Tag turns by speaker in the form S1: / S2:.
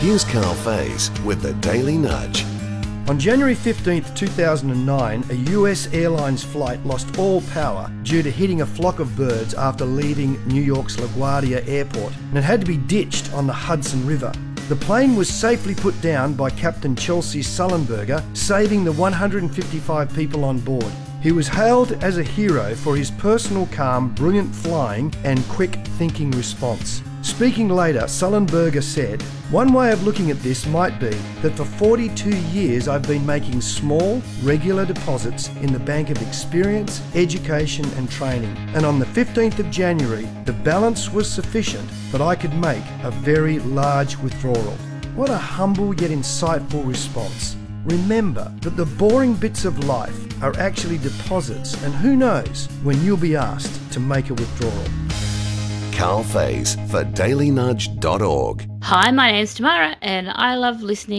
S1: Here's Carl Faze with the Daily Nudge.
S2: On January 15th, 2009, a US Airlines flight lost all power due to hitting a flock of birds after leaving New York's LaGuardia Airport, and it had to be ditched on the Hudson River. The plane was safely put down by Captain Chelsea Sullenberger, saving the 155 people on board. He was hailed as a hero for his personal calm, brilliant flying and quick thinking response. Speaking later, Sullenberger said, "One way of looking at this might be that for 42 years I've been making small, regular deposits in the bank of experience, education and training. And on the 15th of January, the balance was sufficient that I could make a very large withdrawal." What a humble yet insightful response. Remember that the boring bits of life are actually deposits, and who knows when you'll be asked to make a withdrawal.
S1: Carl Faze for dailynudge.org.
S3: Hi, my name's Tamara and I love listening